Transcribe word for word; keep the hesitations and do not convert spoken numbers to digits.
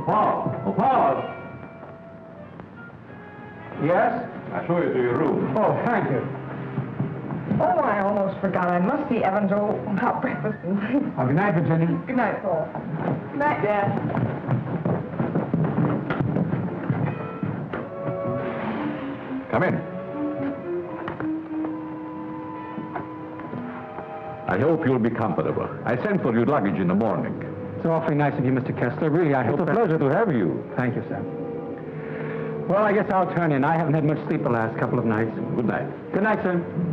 Paul! Oh, Paul! Yes? I'll show you to your room. Oh, thank you. Oh, I almost forgot. I must see Evans oh, about breakfast. Oh, good night, Virginia. Good night, Paul. Good night, Dad. Come in. I hope you'll be comfortable. I sent for your luggage in the morning. It's awfully nice of you, Mister Kessler. Really, I hope It's a that... pleasure to have you. Thank you, sir. Well, I guess I'll turn in. I haven't had much sleep the last couple of nights. Good night. Good night, sir.